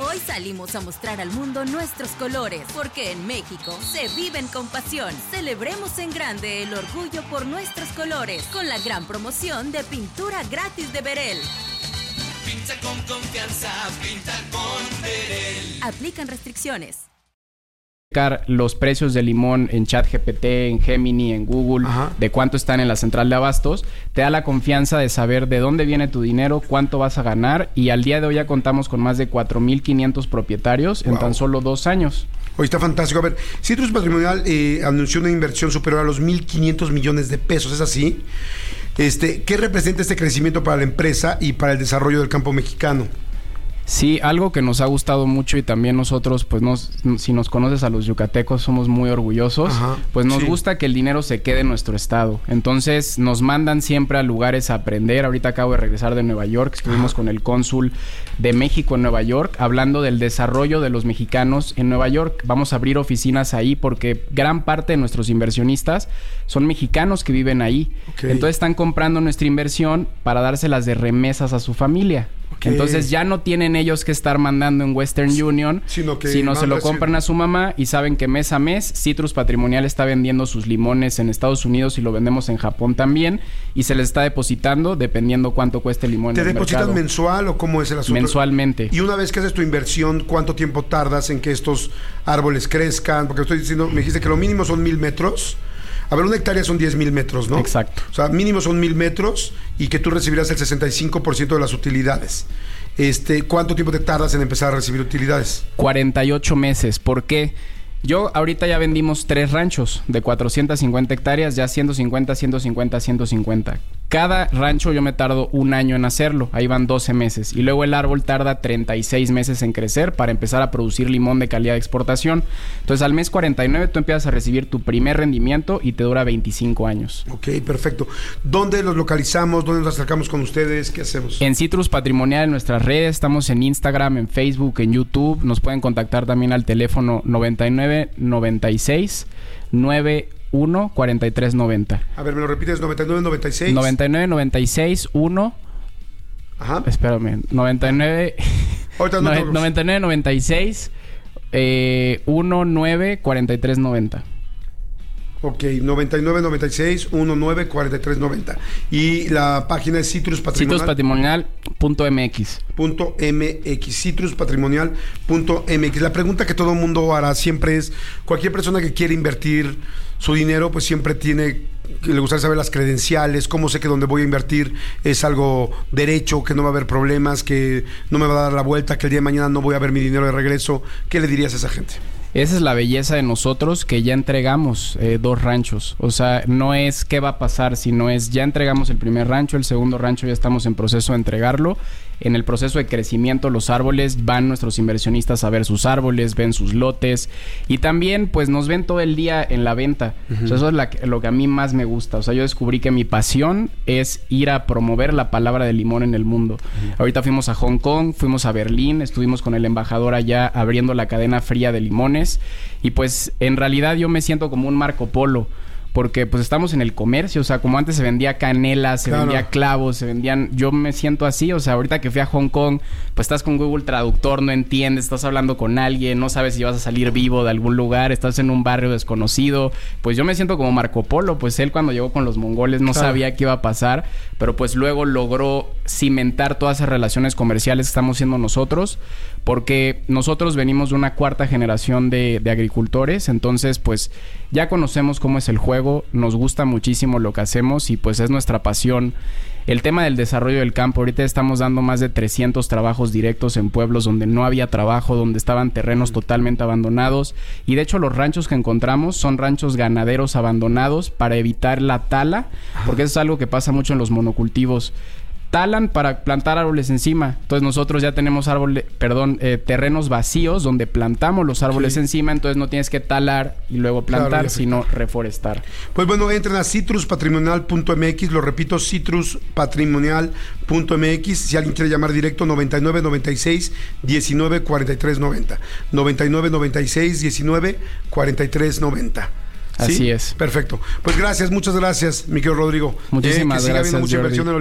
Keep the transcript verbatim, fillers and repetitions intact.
Hoy salimos a mostrar al mundo nuestros colores, porque en México se viven con pasión. Celebremos en grande el orgullo por nuestros colores, con la gran promoción de pintura gratis de Berel. Pinta con confianza, pinta con Berel. Aplican restricciones. Los precios de limón en ChatGPT, en Gemini, en Google, Ajá. de cuánto están en la central de abastos, te da la confianza de saber de dónde viene tu dinero, cuánto vas a ganar, y al día de hoy ya contamos con más de cuatro mil quinientos propietarios wow. en tan solo dos años. Oye, está fantástico. A ver, Citrus Patrimonial eh, anunció una inversión superior a los mil quinientos millones de pesos, ¿es así? Este, ¿qué representa este crecimiento para la empresa y para el desarrollo del campo mexicano? Sí, algo que nos ha gustado mucho y también nosotros, pues nos, si nos conoces a los yucatecos, somos muy orgullosos. Ajá, pues nos sí. gusta que el dinero se quede en nuestro estado. Entonces nos mandan siempre a lugares a aprender. Ahorita acabo de regresar de Nueva York. Estuvimos Ajá. con el cónsul de México en Nueva York hablando del desarrollo de los mexicanos en Nueva York. Vamos a abrir oficinas ahí porque gran parte de nuestros inversionistas son mexicanos que viven ahí. Okay. Entonces están comprando nuestra inversión para dárselas de remesas a su familia. Okay. Entonces ya no tienen ellos que estar mandando en Western Union, sino que sino se lo compran a su mamá y saben que mes a mes Citrus Patrimonial está vendiendo sus limones en Estados Unidos y lo vendemos en Japón también, y se les está depositando dependiendo cuánto cueste el limón en el mercado. ¿Te depositan mensual o cómo es el asunto? Mensualmente. Y una vez que haces tu inversión, ¿cuánto tiempo tardas en que estos árboles crezcan? Porque estoy diciendo, me dijiste que lo mínimo son mil metros. A ver, una hectárea son diez mil metros, ¿no? Exacto. O sea, mínimo son mil metros y que tú recibirás el sesenta y cinco por ciento de las utilidades. Este, ¿cuánto tiempo te tardas en empezar a recibir utilidades? cuarenta y ocho meses. ¿Por qué? Yo ahorita ya vendimos tres ranchos de cuatrocientas cincuenta hectáreas, ya ciento cincuenta, ciento cincuenta, ciento cincuenta. Cada rancho yo me tardo un año en hacerlo, ahí van doce meses. Y luego el árbol tarda treinta y seis meses en crecer para empezar a producir limón de calidad de exportación. Entonces al mes cuarenta y nueve tú empiezas a recibir tu primer rendimiento y te dura veinticinco años. Ok, perfecto. ¿Dónde los localizamos? ¿Dónde nos acercamos con ustedes? ¿Qué hacemos? En Citrus Patrimonial, en nuestras redes, estamos en Instagram, en Facebook, en YouTube. Nos pueden contactar también al teléfono noventa y nueve, noventa y seis, noventa y uno, cuarenta y tres, noventa. A ver, ¿me lo repites? noventa y nueve, noventa y seis. noventa y nueve, noventa y seis, uno. Ajá. Espérame. noventa y nueve. Ahorita no noventa y nueve, noventa y seis, eh, uno, nueve, cuarenta y tres, noventa. Ok, noventa y nueve, noventa y seis, diecinueve, cuarenta y tres, noventa. Y la página es Citrus Patrimonial. Citrus Patrimonial punto m x. Punto mx, Citrus Patrimonial punto m x. La pregunta que todo el mundo hará siempre es, cualquier persona que quiere invertir su dinero, pues siempre tiene, le gustaría saber las credenciales, cómo sé que donde voy a invertir es algo derecho, que no va a haber problemas, que no me va a dar la vuelta, que el día de mañana no voy a ver mi dinero de regreso. ¿Qué le dirías a esa gente? Esa es la belleza de nosotros, que ya entregamos eh, dos ranchos. O sea, no es qué va a pasar, sino es ya entregamos el primer rancho, el segundo rancho ya estamos en proceso de entregarlo. En el proceso de crecimiento, los árboles, van nuestros inversionistas a ver sus árboles, ven sus lotes y también pues nos ven todo el día en la venta. Uh-huh. O sea, eso es la, lo que a mí más me gusta. O sea, yo descubrí que mi pasión es ir a promover la palabra de limón en el mundo. Uh-huh. Ahorita fuimos a Hong Kong, fuimos a Berlín, estuvimos con el embajador allá abriendo la cadena fría de limones y pues en realidad yo me siento como un Marco Polo. Porque pues estamos en el comercio, o sea, como antes se vendía canela, se claro. vendía clavos, se vendían... Yo me siento así, o sea, ahorita que fui a Hong Kong, pues estás con Google Traductor, no entiendes, estás hablando con alguien, no sabes si vas a salir vivo de algún lugar, estás en un barrio desconocido. Pues yo me siento como Marco Polo, pues él cuando llegó con los mongoles no claro. sabía qué iba a pasar, pero pues luego logró cimentar todas esas relaciones comerciales que estamos haciendo nosotros, porque nosotros venimos de una cuarta generación de, de agricultores, entonces pues ya conocemos cómo es el juego, nos gusta muchísimo lo que hacemos y pues es nuestra pasión. El tema del desarrollo del campo, ahorita estamos dando más de trescientos trabajos directos en pueblos donde no había trabajo, donde estaban terrenos totalmente abandonados y de hecho los ranchos que encontramos son ranchos ganaderos abandonados para evitar la tala, porque eso es algo que pasa mucho en los monocultivos. Talan para plantar árboles encima. Entonces nosotros ya tenemos árboles, perdón, eh, terrenos vacíos donde plantamos los árboles sí. encima, entonces no tienes que talar y luego plantar, claro, sino reforestar. Pues bueno, entren a citrus patrimonial punto m x, lo repito, citrus patrimonial punto m x. Si alguien quiere llamar directo, noventa y nueve, noventa y seis, diecinueve, cuarenta y tres, noventa. noventa y nueve, noventa y seis, diecinueve, cuarenta y tres, noventa. Así ¿Sí? es. Perfecto. Pues gracias, muchas gracias, mi querido Rodrigo. Muchísimas eh, que gracias, siga habiendo mucha inversión en